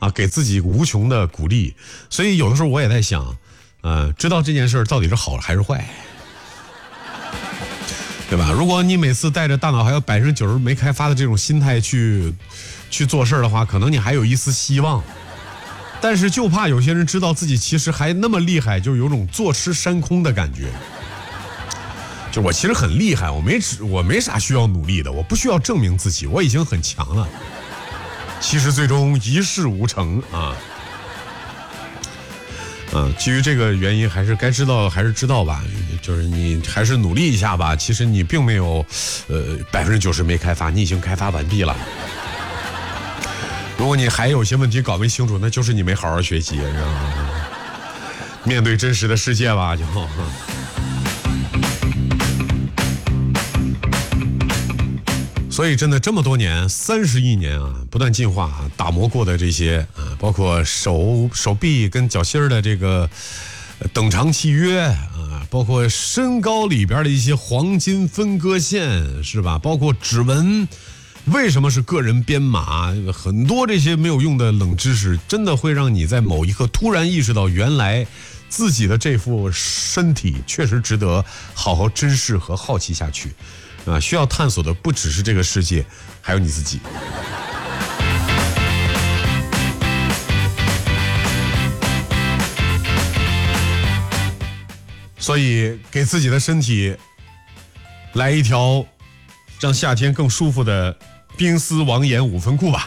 啊，给自己无穷的鼓励。所以有的时候我也在想，知道这件事到底是好还是坏，对吧？如果你每次带着大脑还有90%没开发的这种心态去做事的话，可能你还有一丝希望。但是就怕有些人知道自己其实还那么厉害，就有种坐吃山空的感觉。就我其实很厉害，我没啥需要努力的，我不需要证明自己，我已经很强了。其实最终一事无成啊。基于这个原因，还是该知道还是知道吧，就是你还是努力一下吧。其实你并没有90%没开发，你已经开发完毕了。如果你还有些问题搞没清楚，那就是你没好好学习，是吧？面对真实的世界吧，就。所以真的这么多年，30亿年啊，不断进化啊，打磨过的这些啊，包括手臂跟脚心的这个等长契约啊，包括身高里边的一些黄金分割线，是吧？包括指纹，为什么是个人编码？很多这些没有用的冷知识，真的会让你在某一刻突然意识到，原来自己的这副身体确实值得好好珍视和好奇下去。需要探索的不只是这个世界，还有你自己。所以给自己的身体来一条让夏天更舒服的冰丝网眼5分裤吧，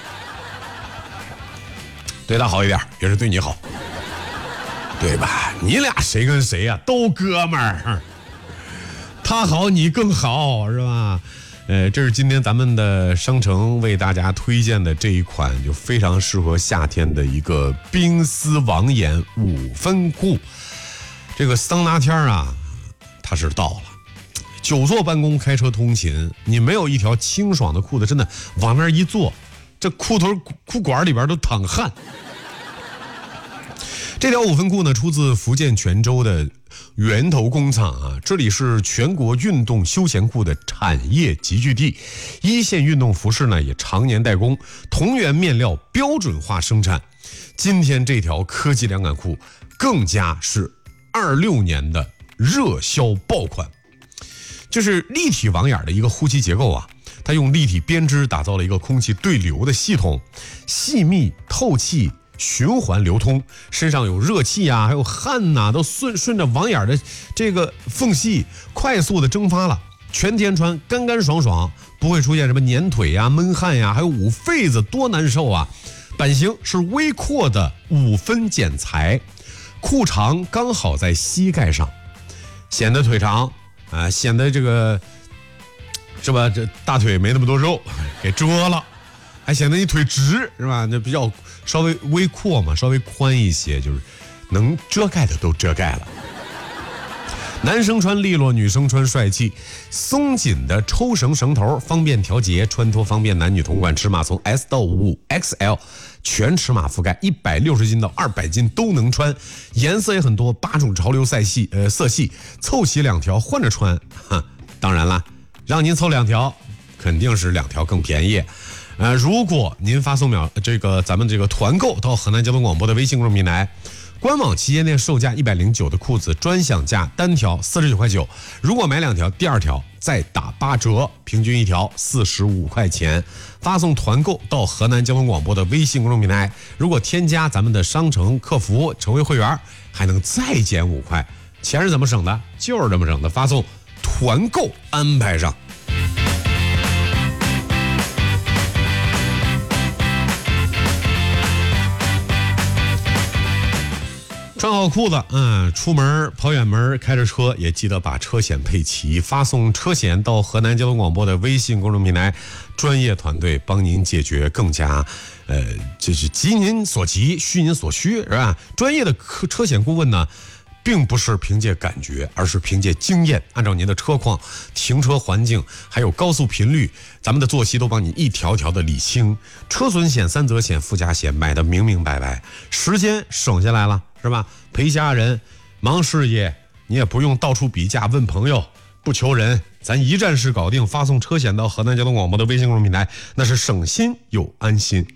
对他好一点，也是对你好，对吧？你俩谁跟谁呀？都哥们儿。他好你更好，是吧？这是今天咱们的商城为大家推荐的这一款，就非常适合夏天的一个冰丝网眼5分裤。这个桑拿天啊，它是到了。久坐办公、开车通勤，你没有一条清爽的裤子，真的往那儿一坐，这裤管里边都淌汗。这条5分裤呢，出自福建泉州的源头工厂啊，这里是全国运动休闲裤的产业集聚地，一线运动服饰呢也常年代工，同源面料标准化生产。今天这条科技凉感裤更加是26年的热销爆款，就是立体网眼的一个呼吸结构啊，它用立体编织打造了一个空气对流的系统，细密透气循环流通，身上有热气啊，还有汗呐，都顺着网眼的这个缝隙快速的蒸发了，全天穿干干爽爽，不会出现什么粘腿呀、闷汗呀，还有捂痱子多难受啊。版型是微阔的5分剪裁，裤长刚好在膝盖上，显得腿长啊，显得这个是吧？这大腿没那么多肉给遮了，还显得你腿直，是吧？这比较稍微微阔嘛，稍微宽一些，就是能遮盖的都遮盖了。男生穿利落，女生穿帅气。松紧的抽绳绳头方便调节，穿脱方便，男女同款，尺码从 S 到5XL 全尺码覆盖，160斤到200斤都能穿，颜色也很多，8种潮流色系，凑齐2条换着穿。当然啦，让您凑2条，肯定是2条更便宜。如果您发送咱们这个团购到河南交通广播的微信公众平台，官网旗舰店售价109的裤子，专享价单条49块9，如果买2条，第2条再打8折，平均1条45块钱。发送团购到河南交通广播的微信公众平台，如果添加咱们的商城客服成为会员，还能再减5块。钱是怎么省的？就是这么省的，发送团购安排上。穿好裤子，出门跑远门，开着车也记得把车险配齐，发送车险到河南交通广播的微信公众平台，专业团队帮您解决更加，就是急您所急，需您所需，是吧？专业的车险顾问呢，并不是凭借感觉，而是凭借经验，按照您的车况、停车环境，还有高速频率，咱们的作息都帮你一条条的理清。车损险、3责险、附加险买的明明白白，时间省下来了，是吧？陪家人、忙事业，你也不用到处比价问朋友，不求人，咱一站式搞定。发送车险到河南交通广播的微信公众平台，那是省心又安心。